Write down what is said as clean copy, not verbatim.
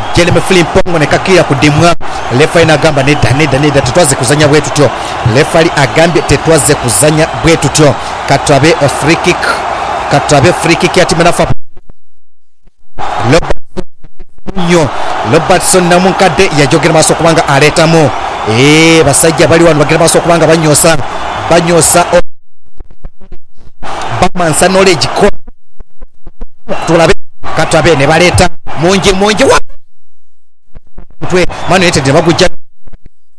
Jeremy Flimpongo ne kakira kudimwa refa inagamba nedda tetwaze kuzanya bwe tutyo refali agambye tetwaze kuzanya bwe tutyo katwabe free kick ya timu nafa Robertson namunkadde yajogera maaso kubanga aletamu basajja bali wano bagera maaso kubanga banyosa bamansa knowledge ko tulabe katwabe ne baleta mungi wa mtwe Manu United bagujja